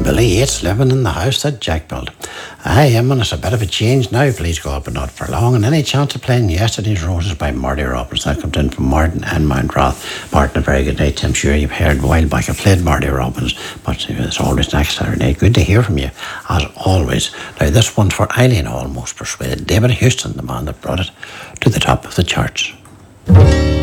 Billy Yates living in the house that Jack built. Aye, him and it's a bit of a change now, please God, but not for long. And any chance of playing Yesterday's Roses by Marty Robbins. That comes in from Martin and Mountroth. Martin, a very good night. I'm sure you've heard a while back I played Marty Robbins, but it's always next Saturday. Good to hear from you, as always. Now, this one's for Eileen Almost Persuaded. David Houston, the man that brought it to the top of the charts.